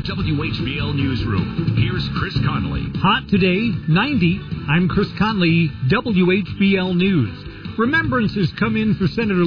WHBL Newsroom. Here's Chris Conley. Hot today, 90. I'm Chris Conley, WHBL News. Remembrances come in for Senator